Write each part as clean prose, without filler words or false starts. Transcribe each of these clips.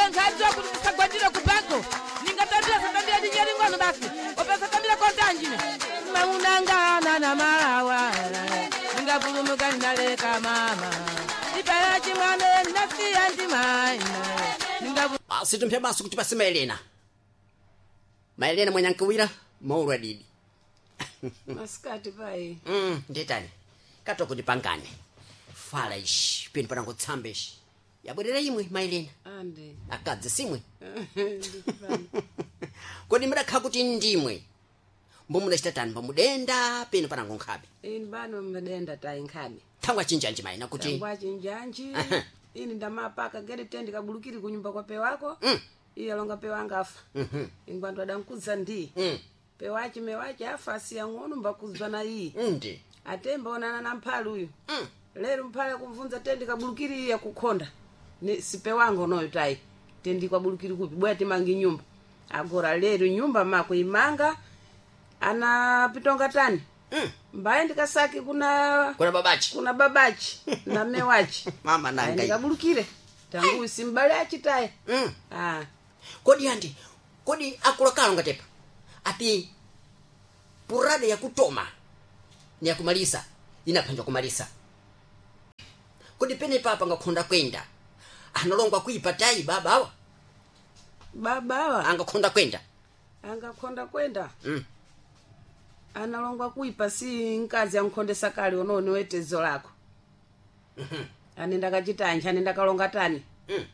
ngajua kunisagwadira kubako. Ningatandira satandira dijeri ngono basi. Opesa tamira kwa tanjine. Mamunanga na marawa. Ngapulumuka ndaleka mama. Ipayachi mwane nafsi antimaina. Situmpe basu kuti pasi Maelena. Maelena mwanyankawira maulwa didi. Maskati pai. Ndetani. Kato kuti pangane. Fala ishi, peni panango tsambe ishi. Yabwerera imwe Maelena. Ande. Akadze simwe. Kodi mudakha kuti ndimwe. Mbomuna chitatani pamudenda peni panango nkhabe. Ini bano mudenda tai nkhabe. Thangwa chinjanji maina kuti. Thangwa chinjanji. Ini ndamapaka gere tendi kabulukiri kunyumba kwa pewako. Iya longa pewanga afa. Ingwandu adankuza ndi. Pewachi mewachi afa siya ngono mbakuzwa na hii. Ndi. Atemba onana na mphalu uyu. Lero mphala kumvunza tendi kabulukiri ya kukonda. Ni sipewango noyo tai. Tendi kabulukiri kupi bwa timangi nyumba. Agora lero nyumba mako imanga ana pitonga tani. Mbaye ndikasaki kuna babachi na mewachi. Mama nanga. Ndikabulukire. Tangu simbale achitaye. Kodi andi. Kodi akulakalo ngatepa. Ati purade ya kutoma ni ya kumalisa inapanjwa kumalisa. Kodi pene papa ngakonda kwenda analongwa kuipatai baba awa angakonda kwenda analongwa kuipa si nkazi yankonde sakali ononi wetezo lako. Anenda kachitanja anenda kalonga tani.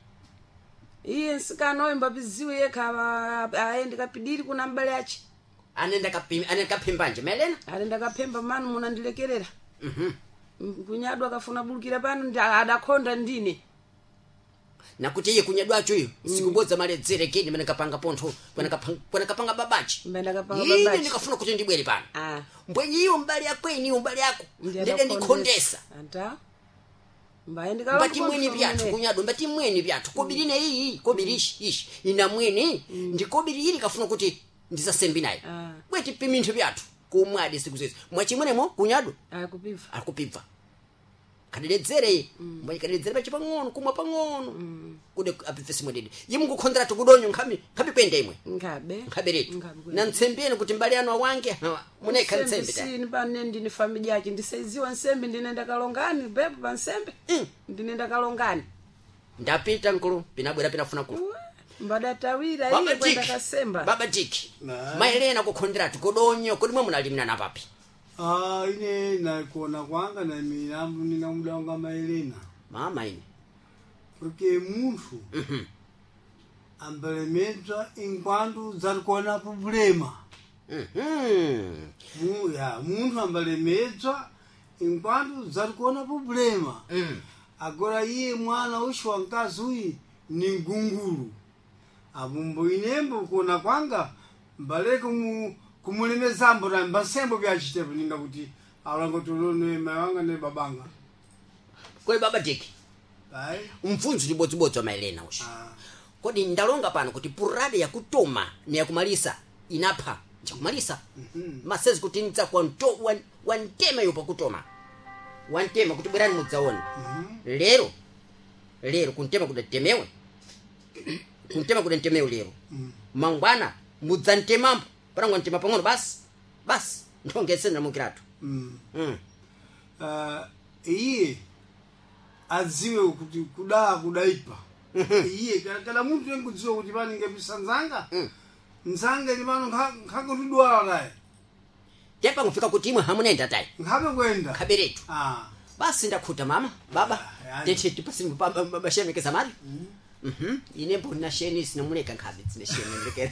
Iye nsikano mbabiziwe yeka aende kapidiri kuna mbale achi. Anenda kapimbanje Maelena? Anenda kapemba manu munandilekerera. Kunyadwa akafuna bulukira pano adakonda ndine. Nakuti iye kunyadwa acho iyo sikubodza maledzere keni mene kapanga pontho pwana kapanga babachi. Mbenda kapanga babachi. Ine nikafuna kuti ndibwere pano. Mbwenyi iyo mbali yakweni mbali yako. Ndede ndikondesa. Anta. Mbaye ndikalo mbati mweni byathu kunyadwa mbati mweni byathu kobirine iyi kobirishi ishi ina mweni ndikobiriri kafuna kuti ndisasembi naye. Bweti pimintho byathu kumwadi sikuzezi mwachimwenemo kunyadwa akupimva kadedzere mbali kadedzere pachipang'ono kumwa pang'ono kude apifesi mwedede yimu kukhondera tukudonyo nkhabi kwenda imwe nkhabe retu na ntsembeni kuti mbali anu awange muneka ntsembe ta sini panendi ni familia yake ndisaiziwa nsembe ndinenda kalongani bebe pa nsembe ndinenda kalongani ndapita nkulu pinabwera pinafuna ku mbada tawira iye kwenda kasemba baba Diki Maelena kukhondera tukudonyo kodi mwe munalimina napapi. Ine nakuona kwanga na milambu ninamudanga Maelena. Mama ine. Porque munthu ambalemedzwa enquanto zarikuona problema. Munthu ambalemedzwa enquanto zarikuona problema. Agora iye mwana ushwa nkazi uyi ni ngunguru. Abumbo inembo kuona kwanga mbaleke kumulemezambo na mbasembo byachitepo ninga kuti alango tulone mawanga ne babanga. Kodi baba Diki umfunzi libodzibodza Maelena ushi. Kodi ndalonga pano kuti purade ya kutoma ni ya kumalisa inapha chakumalisa masezi kuti nitsa kwa wantema yopa kutoma wantema kuti bwerani mudzaona lero kuntema kudatemewe lero mangwana mudzantemambo parangwa ntema pang'ono basi ndongesena mukiratu. Iye adziwe kuti kudaipa. Iye kana muntu engudziwa kuti paninge pisanzanga nzanga ndi pano nkhango tudwala naye. Tepa ngufika kuti imwe hamunenda tai. Nkhabe kwenda. Khaberetu. Basi ndakhuta mama baba tete tipasini baba shemekeza mali. Ine mbona sheni sinamuleka nkhabe tsine sheni ndeke.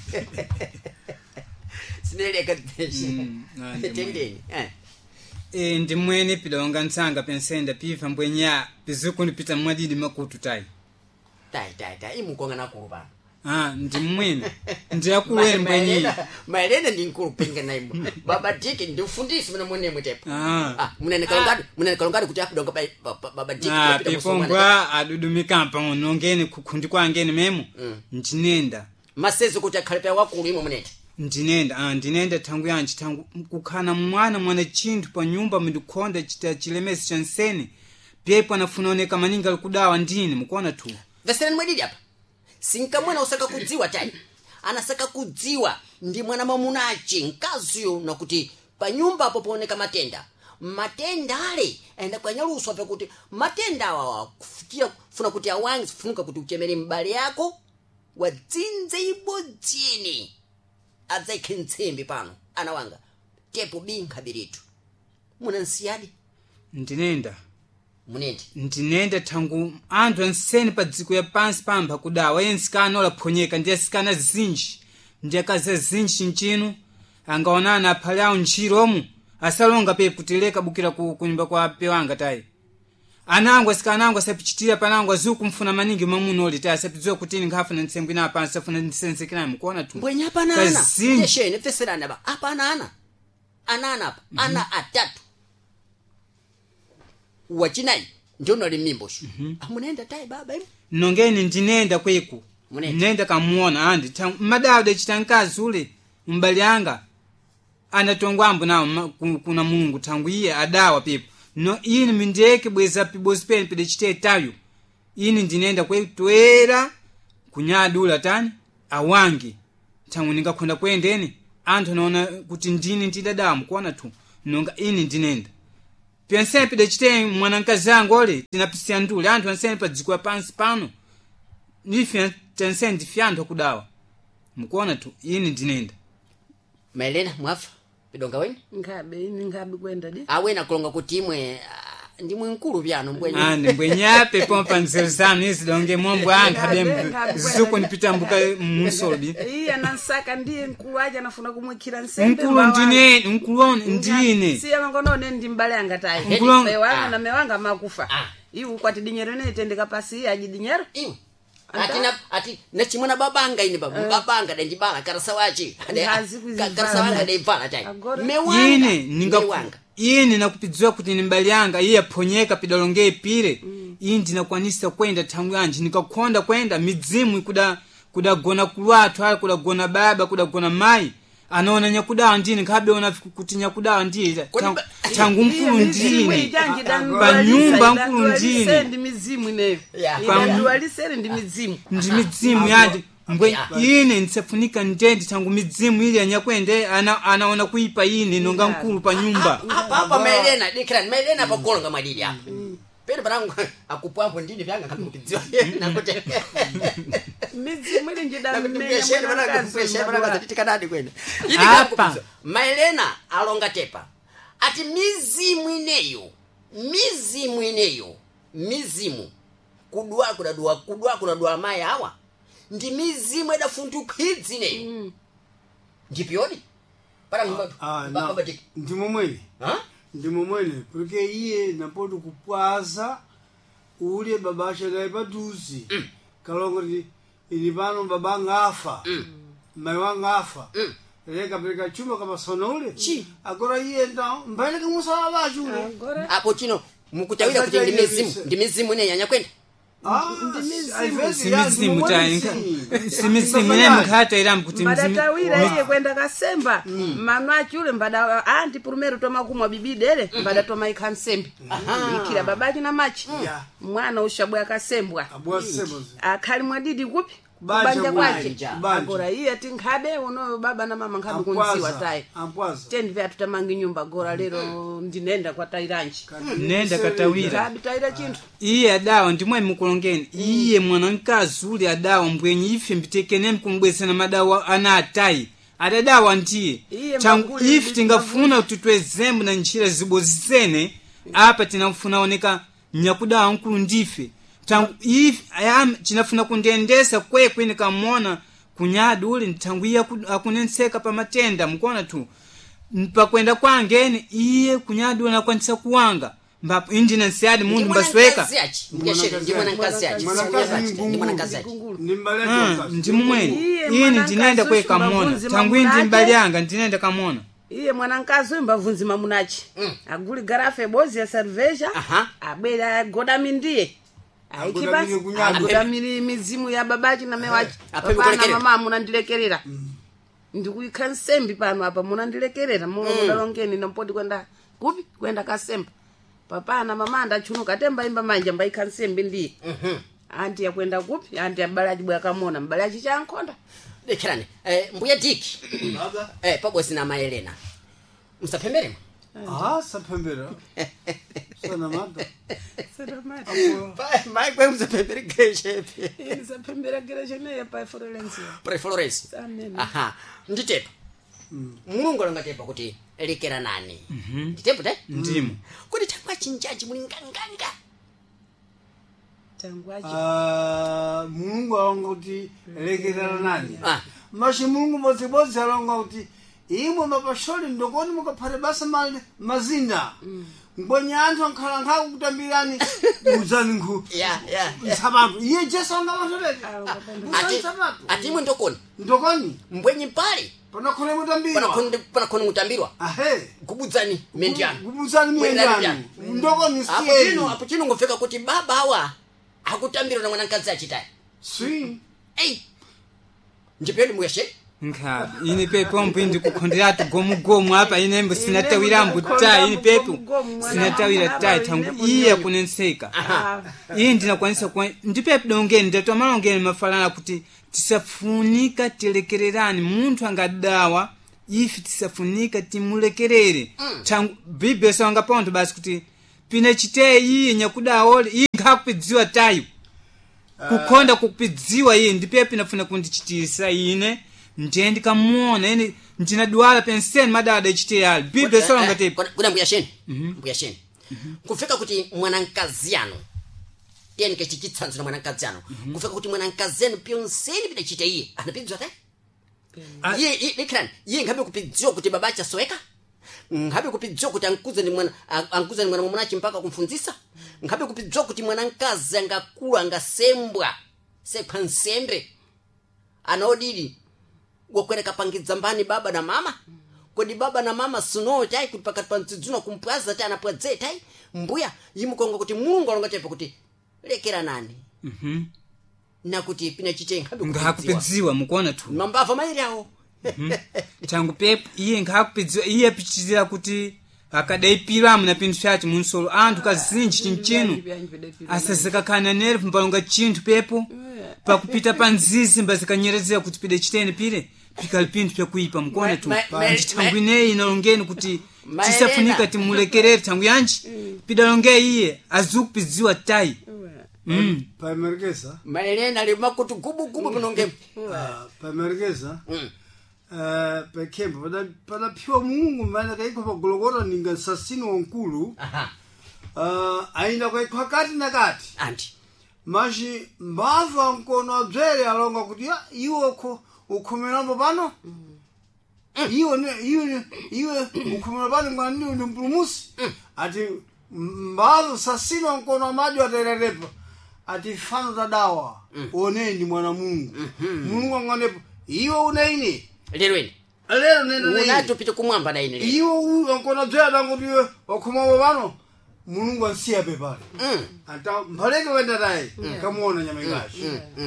Sineleka tendeni. Ndimweni pilonga nsanga pensenda pifa mbwenya pizukuni pita mwadidi makutu tai. Tai imukonga nakuluba. Ndimweni ndiyakuwe mbwenyi. Maelena ndi nkulu penga naimo. Baba Diki ndifundisi mwana mwene mwetepa. Munene kalongani kuti apidonga baba Diki kupita musomwana. Pipongwa adudumika mpango ngeni kukundi kwa ngeni memo. Ndinenda. Masezi kuti akhalepa wakulu imwe munene. Ndinenda tangu yanchi tangu kukhana mwana chintu pa nyumba mndikonda chita chilemesi cha nsene. Piepo anafunaoneka maninga likudawa ndini mukuona tu. Vesera mwedidi hapa. sinkamwana usaka kudziwa tayi anasaka kudziwa ndi mwana mamunachi mkaziyo nakuti pa nyumba apo pooneka matenda ale aenda kwanyaluswa pakuti matenda awa kufikira funa kuti awangi funuka kuti uchemere mbale yako wadzinze ibodzini adzaikhe ntsembe pano ana wanga tepo binkha biritu munansiyadi ndinenda thangu anthu ansene pa dziko ya pansi pamba kudawa yensikana olaphonyeka ndi asikana zinji ndi akazi zinji nchinu angaonana aphale awo ntchiromu asalonga pe kutileka bukira kunyumba kwa pewanga tayi anangu asikanangu asapichitira panangu azikumfuna maningi mamunoli tayi asapidziwa kuti nkhafuna ntsembe ina pansi afuna ndisensekana mukuona tu mbwenya panana ndeshene feserana ba apa anana apa ana atatu wachinayi ndio limimboshi amunenda tayi baba nongeni ndinenda kweku nenda kamuona andi madawde chitankazi ule mbali anga anatongwambo nawo kuna Mulungu tangu iye adawa pepo no ini mindeke bweza pibosipeni pide chitetayo ini ndinenda kwetwera kunyadula tani awangi tangu ningakhonda kwendeni anthu naona kuti ndini ndidadawa mukuona tu nonga ini ndinenda penseni pide chite mwanankazi wangu ole tinapisia ndule anthu ansene pa dziko ya pansi pano ndife tenseni ndifyanthu kudawa mukuona tu ini ndinenda Maelena mwafa pidonga weni ngabe kwenda di awena kulonga kuti imwe ndimwe nkulu byano mbwenya mbwenyape pompa nzezano izi donge mombo ankhabe zuko nipitambuka musolbi iya nansaka ndiye nkulu aje anafuna kumwikira nsembe nkulu ndine si amangonone ndi mbale anga tayi ife wanga na mewanga makufa iwu kwati dinyero ne tendeka pasi aji dinyero ati nachimwana babanga ine babanga ndibala karasa wachi karasa wanga ndibala tayi mewanga ine nakupidziwa kuti ni mbali yanga iye aphonyeka pidalonge pire ine ndinakwanisa kwenda thangu yanje nikakhonda kwenda midzimu kudagona kulwathu ali kudagona baba kudagona mai anaona nyakudawa ndine nkhabe ona kuti nyakudawa ndiye thangu mkulu ndine pa nyumba mkulu ndine ndi mizimu ineyo ndiwalisere ndi mizimu yadi mbwe ine nsefunika ndendi tangu midzimu ili anyakwende anaona kuipa ine nonga nkulu pa nyumba apa Maelena dikran Maelena pa kolonga madidi apa pero parangu akupampo ndini vyanga kamukidziwa nakuti midzimu ili njida mmenya mwana titikadadi kwenda apa Maelena alonga tepa ati mizimu kudwa mai hawa ndi mizimu edafuntukidzi neyo ndipyodi para ndimo mwene porque iye napoti kupwaza ule babasha dai paduzi kalongo ili pano babanga afa mai wanga afa leka pereka chuma kama sono ule agora iye ndo mbele kumusala bachu ule apo chino mukutawira kuti ndi mizimu ne yanya kwenda simizimu ne mkhata ira mkuti mbatawira iye kwenda kasemba manwachi ule mbada anti primero toma kumwa bibidele mbada toma ikhansembe ikira babachi na machi mwana ushabwa kasembwa akhali mwadidi kupi kubanja kwake agora iye ati nkhabe uno baba na mama nkhabe kunziwa tayi tendi vya tutamangi nyumba agora lero ndinenda kwa tairanji nenda katawira kabi taira chintu iye adawa ndimwe mukulongeni iye mwanankazi uli adawa mbwenyi ife mbitekene mkumbwesana madawa anatayi adadawa ndiye changu ife tingafuna tutwezembu na nchira zibozisene apa tinafuna oneka nyakudawa nkulu ndife tangu if chinafuna kundendesa kwekwe nikamona kunyadu uli ntanguia akunenseka pa matenda mkona tu pakwenda kwangeni iye kunyadu anakwanisa kuwanga mbapo inji nansiadi mundu mbasweka ndimumweni iye ndinenda kweka mona tangu inji mbali yanga ndinenda kamona iye mwanankazi mbavunzi mamunachi aguli garafe bozi ya cerveja abela godami ndiye aikipa agudamiri mizimu ya babachi na mewachi apana mama munandilekerera ndikuikhansembi pano apa munandilekerera munalongeni nampodi kwenda kupi kwenda kasemba papa na mama ndachunuka temba imba manja mbaikhansembi ndiye anti yakwenda kupi anti abalaji bwa kamona mbalaji chankonda dekherani mbuya diki baba pabwezi na maelena msapembere sapembera sana mada sedamata mai kwa msapembere geshepe sapembera gereje ne pa Florence pre Florence amen aha nditepa mulungu langatepa kuti lekera nani nditepa te ndimo kuti tangwa chinjaji muli nganganga tangwaji mulungu alonga kuti lekera nani mashi mulungu bodzibodzi alonga kuti imwe mapasholi ndokoni mukaphate basa mazina ngwenye anthu ankhala nkhaku kutambirani uzani nkhu nsabatu iye jesu angamatoleke ati imwe ndokoni mbwenyi pali panakhone mutambira panakhone mutambirwa kubudzani mendiano kubudzani mendiano ndokoni siyeni apo chino ngofeka kuti baba awa akutambirwa na mwanamkazi achitayi ndipedi muyeshe nkhapi ine pepo mpindi kukhonderatu gomugomu apa inembo sinatawira mbutai ine pepo sinatawira tai tangu iye kunenseka iyi ndinakwanisa kwa ndipepo dongeni ndatoa malongeni mafalana kuti tisafunika telekererani munthu angadawa ifi tisafunika timulekerere tangu biblia sanga ponto basi kuti pine chite iyi nyakudaole iyi nkhakupidziwa tayo kukonda kupidziwa iyi ndipepo nafuna kundichitisa ine njendi kamuona ene ndinadwala penseni madada chite yali biblia songa tepo kuna mbuyasheni kufika kuti mwanamkazi yanu teni kechichitsanzo na mwanamkazi yanu kufika kuti mwanamkazi yanu pyonseni pida chite iye anapidzwa te iye likran iye ngabe kupidziwa kuti baba achasoweka ngabe kupidziwa kuti ankuze ni mwana mwamunachi mpaka kumfunzisa ngabe kupidziwa kuti mwanamkazi angakula angasembwa sekha nsembe anaodili wakwereka pangidza mbani baba na mama kodi baba na mama suno tai kuti pakati pantsidzuna kumpwaza tai anapwadze tai mbuya yimukonga kuti mulungu alongatepa kuti lekera nani na kuti pina chitenga ngakupidziwa mukuona tu mambava mairi awo tangu pepo iye ngakupidziwa iye pichizira kuti akadaipira muna pintu chachi munsolo anthu kazinji chinchinu asazikakana nere mpalonga chinthu pepo pakupita panzizi mbazikanyerezera kuti pide chitene pire pikali pintu pyakuipa mukuona tu tangu ineyi inalongeni kuti tisafunika timulekerere tangu yanji pidalonge iye azukupidziwa tai pamerkeza maelena limakutu gubu pinonge pamerkeza pekembo padaphiwa mulungu mmene kaikho pa Gologota ninga sasino wankulu aina kaikho kati na kati anti mashi mbava nkono adzere alonga kuti iwo ukhomerambo pano iwe ukhomera pano ngani ndi mpulumusi ati mbava sasino nkono amadi atererepa ati fano tadawa oneni mwana Mungu mulungu anganepo iwe unaine lero nenda unatupita kumwamba na ine iwo unkona dzeda ngoti wakhomamo pano mulungu ansiya pepale anta mbaleke wenda naye kamuona nyama ingashi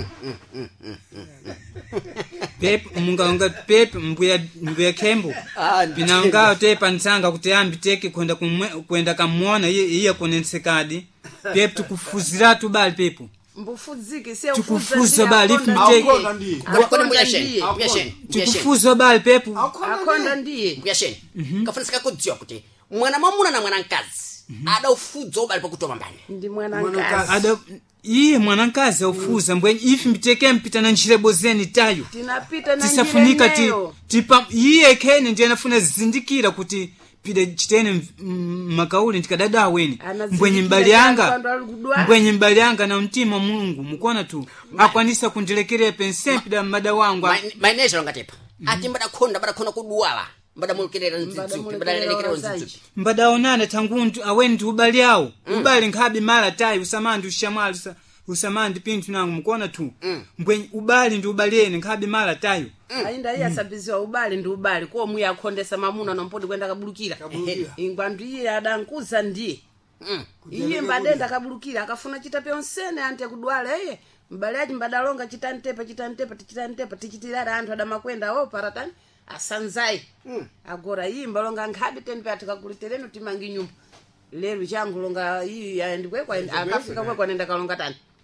pepo mungaonga pepo mbuya kembo pinanga tepa nsanga kuti ambi teke kwenda kamuona iye konensekadi pepo tukufuzira tu bali pepo mbufuzike sio tukufuza bali fimteke akona mbuyasheni tukufuza bali pepo akonda ndiye mbuyasheni kafunisika kudziwa kuti mwana mwamuna na mwanamkazi ada ufudzo bali pakutoma mbani ndi mwanamkazi ada iye mwanamkazi aufuza mbwenye ifi mbiteke mpita na njirebo zeni tayo tinapita na tisafunika tipa iye kene ndiye anafuna zindikira kuti pide chitene makauli ndikadada weni mbwenye mbali yanga na mtima Mungu mukuona tu akwanisa kundilekerera pensempida mmada wangu mainezo longatepa ati mbadakhonda kuduwala mbadamulekerera nzitsupi mbadalekerera nzitsupi mbadaonana tanguntu aweni ndi ubali awo ubali nkhabi mala tayi usamandi ushamwali usamandi pintu nangu mukuona tu mbwenye ubali ndi ubali ene nkhabi mala tayo ainda iye asabiziwa ubali ndi ubali ko muya akhondesa mamuna nompodi kwenda kabulukira ingwandu iye adankuza ndiye iye mbadenda kabulukira akafuna chita pyonsene ante kudwala iye mbali aji mbadalonga chitantepa tichitirara anthu adamakwenda paratani asanzai agora iye mbalonga nkhabi tenpe atikakulitereno timangi nyumba lero changu longa iyi ndikwekwa akafika kwekwa nenda kalonga tani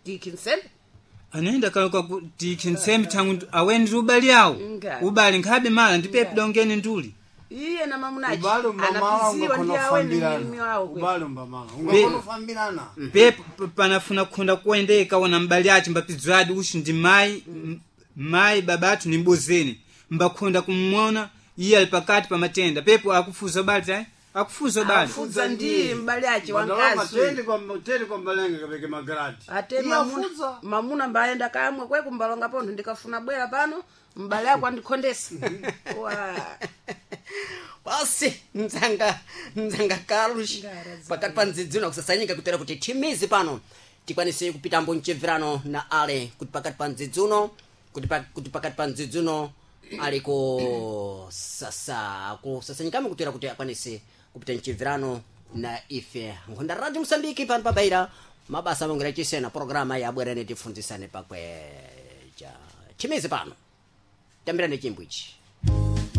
tikinsembe anaenda kaluka kuti kinsembe tangu awendi ubali awo Nga. ubali nkhabe mala ndipepe dongene nduli iye na mamunaji ubalo mbamala anapiziwa ndi awe ni mlimi ungakona wawo kwe. ubalo mbamala ungakona fambirana pepe panafuna kukhunda kuendeka wona mbali achi mbapizwadi ushi ndi mayi babatu ni mbozeni mbakhunda kumwona iye ali pakati pa matenda pepo akufuza bali tai akufuza bali afuza ndi mbali achi Badala wankazi tende kwa mbalenga kapeke magradi ate mamuna mbayenda kamwe kwe kumbalonga pontho ndikafuna bwera pano mbali yako andikhondesa wa basi mzanga Carlos pakati pa nzidzino kusasanyika kutera kuti timizi pano tikwanise kupitambo mchebverano na ale kuti pakati pa nzidzino kuti pakati pa nzidzino aliko kusasanyikamo kutera kuti akwanise kupita mchebverano na ife nkhonda radio Msambiki pano pabaira mabasa mongera chisena programa ya bwerene tifunzisane pakweja timizi pano tambirane chimbwichi